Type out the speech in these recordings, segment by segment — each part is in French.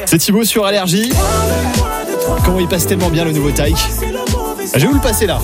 C'est Thibaut sur Allergie. Comment il passe tellement bien le nouveau Taïk. Je vais vous le passer là.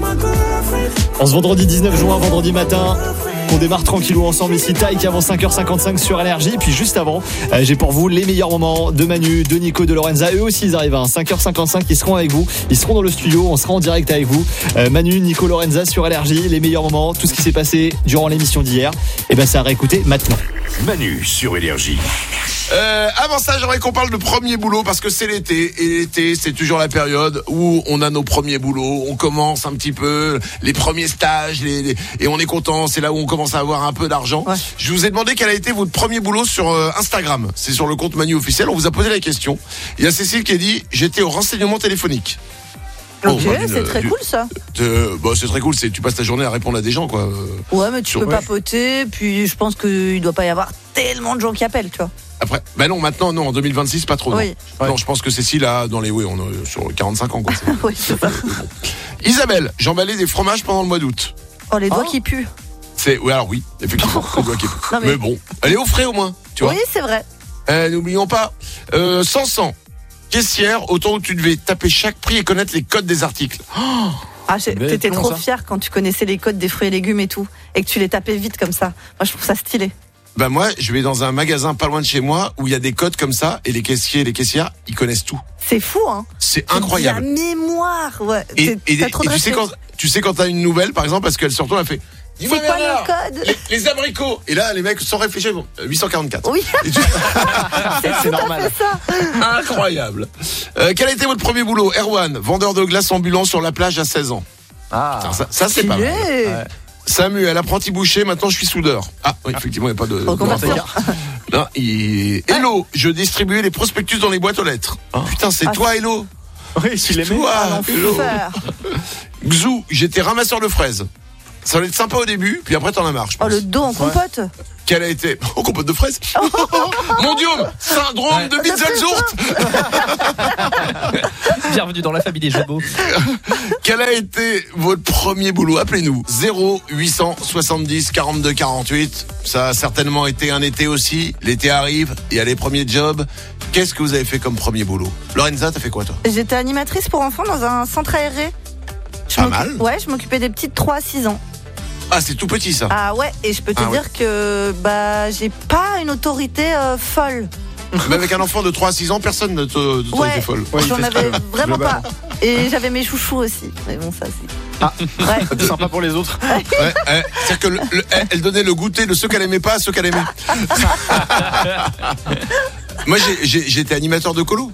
En ce vendredi 19 juin, vendredi matin, on démarre tranquillou ensemble ici. Taïk avant 5h55 sur Allergie. Et puis juste avant, j'ai pour vous les meilleurs moments de Manu, de Nico, de Lorenza. Eux aussi ils arrivent à 5h55, ils seront avec vous. Ils seront dans le studio, on sera en direct avec vous. Manu, Nico, Lorenza sur Allergie. Les meilleurs moments, tout ce qui s'est passé durant l'émission d'hier. Et ben c'est à réécouter maintenant. Manu sur Énergie. Avant ça, j'aimerais qu'on parle de premier boulot parce que c'est l'été et l'été c'est toujours la période où on a nos premiers boulots, on commence un petit peu les premiers stages et on est content, c'est là où on commence à avoir un peu d'argent. Ouais. Je vous ai demandé quel a été votre premier boulot sur Instagram, c'est sur le compte Manu officiel, on vous a posé la question. Il y a Cécile qui a dit j'étais au renseignement téléphonique. Ok, c'est très cool ça. C'est très cool, tu passes ta journée à répondre à des gens quoi. Ouais, mais tu peux papoter, puis je pense qu'il doit pas y avoir tellement de gens qui appellent, tu vois. Après, non, maintenant, non, en 2026, pas trop. Oui. Non, je pense que Cécile a on est sur 45 ans, quoi. Oui, c'est ça. Isabelle, j'emballais des fromages pendant le mois d'août. Oh, les doigts qui puent. Oui, effectivement, les doigts qui puent. Mais bon, elle est au frais au moins, tu vois. Oui, c'est vrai. N'oublions pas, Sansan, caissière, autant où tu devais taper chaque prix et connaître les codes des articles. T'étais trop fière quand tu connaissais les codes des fruits et légumes et tout, et que tu les tapais vite comme ça. Moi, je trouve ça stylé. Moi, je vais dans un magasin pas loin de chez moi où il y a des codes comme ça et les caissiers et les caissières, ils connaissent tout. C'est fou, hein. C'est incroyable. La mémoire, ouais. Et tu sais quand t'as une nouvelle, par exemple, parce qu'elle se retourne, elle fait. C'est quoi le code les abricots. Et là, les mecs, sans réfléchir, 844. Oui. C'est normal. Ça. Incroyable. Quel a été votre premier boulot? Erwan, vendeur de glace ambulant sur la plage à 16 ans. Ça c'est pas mal. Ouais. Samuel, apprenti boucher, maintenant je suis soudeur. Oui, effectivement, il n'y a pas de... Non, Hello, je distribuais les prospectus dans les boîtes aux lettres. Putain, c'est toi, Hello? Oui, c'est toi, Hello. Xou, j'étais ramasseur de fraises. Ça va être sympa au début, puis après t'en as marre, je pense. Le dos en compote. Quelle a été... compote de fraises. Mon Dieu, syndrome de Bitzelzourt. Bienvenue dans la famille des Jabot. Quel a été votre premier boulot? Appelez-nous 0870 42 48. Ça a certainement été un été aussi. L'été arrive, il y a les premiers jobs. Qu'est-ce que vous avez fait comme premier boulot? Lorenza, t'as fait quoi toi? J'étais animatrice pour enfants dans un centre aéré. Pas mal. Ouais, je m'occupais des petites 3 à 6 ans. C'est tout petit ça. Ouais, et je peux te dire que j'ai pas une autorité folle. Mais avec un enfant de 3 à 6 ans, personne ne t'autorité folle. J'en avais vraiment pas. Et j'avais mes chouchous aussi. Mais bon, ça c'est... C'est sympa pour les autres. C'est-à-dire que elle donnait le goûter de ceux qu'elle aimait pas à ceux qu'elle aimait. Moi, j'étais animateur de colo.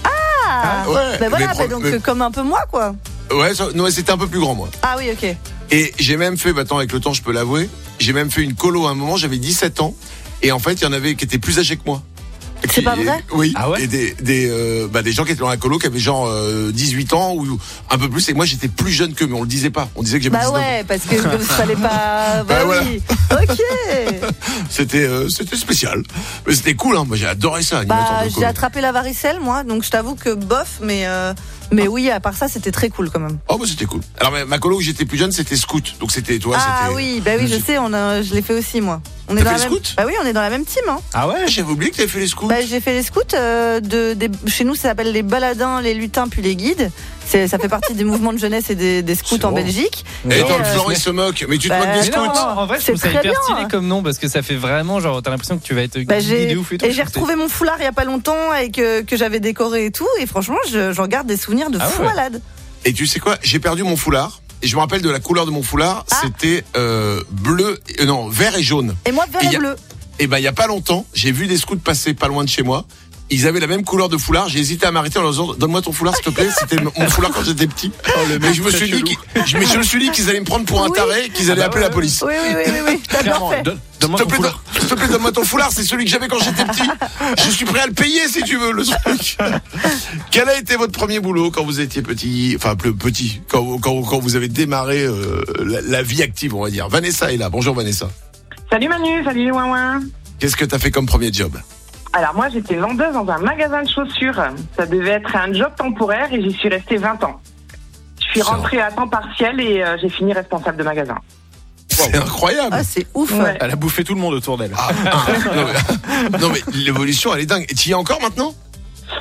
Donc comme un peu moi, quoi. Ouais, c'était un peu plus grand, moi. Ah oui, ok. Et j'ai même fait, avec le temps, je peux l'avouer, j'ai même fait une colo à un moment, j'avais 17 ans, et en fait, il y en avait qui étaient plus âgés que moi. C'est pas vrai? Oui. Ah ouais? Et des gens qui étaient dans la colo qui avaient genre 18 ans ou un peu plus, et moi j'étais plus jeune qu'eux, mais on le disait pas. On disait que j'avais 19 ans. Parce que fallait pas. Oui. Ok. C'était spécial, mais c'était cool, hein. Moi j'ai adoré ça. Animateur de colo. J'ai attrapé la varicelle, moi, donc je t'avoue que bof, mais oui, à part ça, c'était très cool quand même. C'était cool. Alors ma colo où j'étais plus jeune, c'était scout, donc c'était toi. Oui, je sais, je l'ai fait aussi moi. On est T'as dans fait la les même... scouts? Oui, on est dans la même team. Hein. Ah ouais? J'avais oublié que t'avais fait les scouts. J'ai fait les scouts. Chez nous, ça s'appelle les baladins, les lutins, puis les guides. Ça fait partie des mouvements de jeunesse et des scouts en Belgique. Et dans le Florent, il se moque. Mais tu te moques des scouts? Non, en vrai, je trouve ça hyper stylé comme nom parce que ça fait vraiment genre, t'as l'impression que tu vas être guidé de ouf et tout. Et j'ai retrouvé mon foulard il y a pas longtemps et que j'avais décoré et tout. Et franchement, j'en garde des souvenirs de fou malade. Et tu sais quoi? J'ai perdu mon foulard. Et je me rappelle de la couleur de mon foulard. C'était vert et jaune. Et moi, vert et bleu. Et il y a pas longtemps, j'ai vu des scouts passer pas loin de chez moi. Ils avaient la même couleur de foulard. J'ai hésité à m'arrêter en leur disant donne-moi ton foulard s'il te plaît. C'était mon foulard quand j'étais petit. Mais je me suis dit qu'ils allaient me prendre pour un taré, qu'ils allaient appeler la police. Oui. T'as bien fait. Donne-moi ton foulard. S'il te plaît, donne-moi ton foulard. C'est celui que j'avais quand j'étais petit. Je suis prêt à le payer si tu veux le truc. Quel a été votre premier boulot quand vous étiez petit? Enfin, petit. Quand vous avez démarré la vie active, on va dire. Vanessa est là. Bonjour Vanessa. Salut Manu, salut Ouin. Qu'est-ce que t'as fait comme premier job? Alors moi j'étais vendeuse dans un magasin de chaussures. Ça devait être un job temporaire et j'y suis restée 20 ans. Je suis rentrée à temps partiel et j'ai fini responsable de magasin. C'est incroyable. C'est ouf. Ouais. Elle a bouffé tout le monde autour d'elle. Non mais l'évolution elle est dingue. Et tu y es encore maintenant?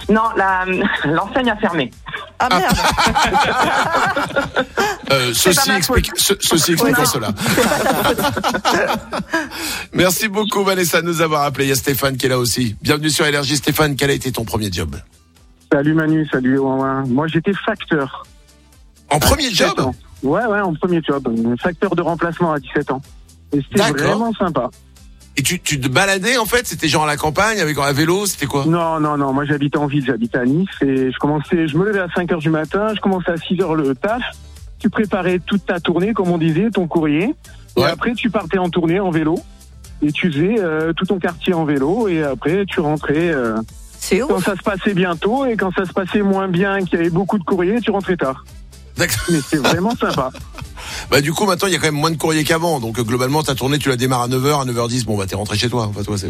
Non, l'enseigne a fermé. Ah merde. Ceci explique cela. Merci beaucoup Vanessa de nous avoir appelé. Il y a Stéphane qui est là aussi. Bienvenue sur Énergie. Stéphane, quel a été ton premier job? Salut Manu, salut. Moi j'étais facteur. En premier job? Ouais, en premier job. Facteur de remplacement à 17 ans. Et c'était vraiment sympa. Et tu te baladais en fait? C'était genre à la campagne avec un vélo? C'était quoi? Non. Moi j'habitais en ville, j'habitais à Nice et je me levais à 5h du matin, je commençais à 6h le taf. Tu préparais toute ta tournée, comme on disait, ton courrier. Et après tu partais en tournée en vélo et tu faisais tout ton quartier en vélo et après tu rentrais C'est ouf. quand ça se passait bien tôt et quand ça se passait moins bien, qu'il y avait beaucoup de courriers, tu rentrais tard. D'accord. Mais c'est vraiment sympa. Bah du coup maintenant il y a quand même moins de courriers qu'avant, donc globalement ta tournée tu la démarres à 9h, à 9h10, bon bah t'es rentré chez toi. Enfin, toi c'est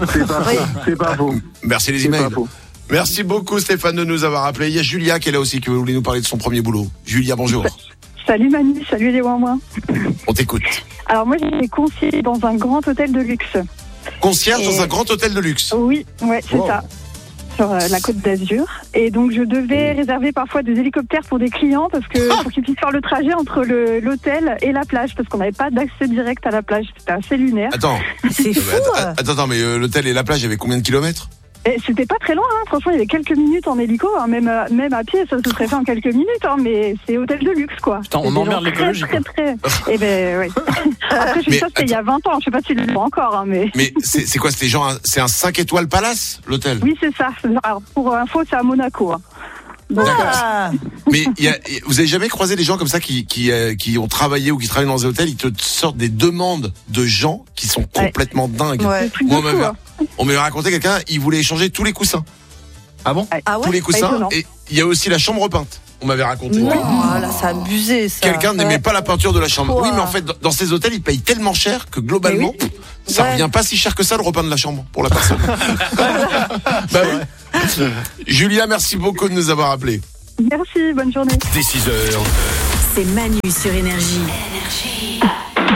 pas faux. Merci les emails. Merci beaucoup Stéphane de nous avoir appelé. Il y a Julia qui est là aussi qui voulait nous parler de son premier boulot. Julia, bonjour. Salut Manu, salut les Ouin-Ouin. On t'écoute. Alors moi j'étais concierge dans un grand hôtel de luxe. Concierge dans un grand hôtel de luxe? Oui, c'est ça. Sur la Côte d'Azur. Et donc je devais réserver parfois des hélicoptères pour des clients pour qu'ils puissent faire le trajet entre l'hôtel et la plage parce qu'on n'avait pas d'accès direct à la plage. C'était assez lunaire. Attends. C'est fou. Attends, mais l'hôtel et la plage, il y avait combien de kilomètres? Et c'était pas très loin, hein. Franchement, il y avait quelques minutes en hélico, hein. Même à pied, ça se serait fait en quelques minutes, hein. Mais c'est hôtel de luxe, quoi. Putain, on emmerde l'écologie. Très. Eh ben, oui. Après, je suis sûre que c'était il y a 20 ans. Je sais pas s'il le fait encore, hein, mais. Mais c'est quoi? C'était genre c'est un 5 étoiles palace, l'hôtel? Oui, c'est ça. Alors, pour info, c'est à Monaco, hein. D'accord. Mais vous avez jamais croisé des gens comme ça qui ont travaillé ou qui travaillent dans un hôtel, ils te sortent des demandes de gens qui sont complètement dingues. Ouais. Moi, on m'avait raconté quelqu'un, il voulait échanger tous les coussins. Ah bon? Tous les coussins. Et il y a aussi la chambre peinte. On m'avait raconté. Non, là, ça a abusé, ça. Quelqu'un n'aimait pas la peinture de la chambre. Quoi? Oui, mais en fait, dans ces hôtels, ils payent tellement cher que globalement, ça revient pas si cher que ça le repeindre la chambre pour la personne. Bah ouais. Julia, merci beaucoup de nous avoir appelés. Merci, bonne journée. Dès 6h. C'est Manu sur Énergie.